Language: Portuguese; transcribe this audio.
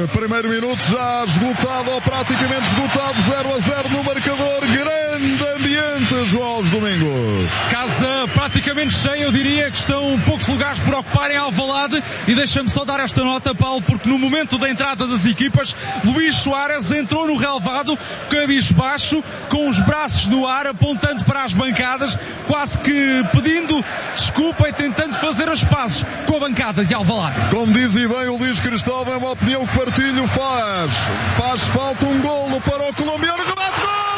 primeiro minuto já esgotado ou praticamente esgotado, 0-0 no marcador. Grande ambiente, João Alves Domingos. Casa praticamente cheia, eu diria que estão poucos lugares por ocupar em Alvalade, e deixa-me só dar esta nota, Paulo, porque no momento da entrada das equipas, Luís Soares entrou no relvado cabisbaixo, com os braços no ar, apontando para as bancadas, quase que pedindo desculpa e tentando fazer as pazes com a bancada de Alvalade. Como dizia bem o Luís Cristóvão, é uma opinião que partilho. Faz falta um golo para o colombiano. Remate, gol!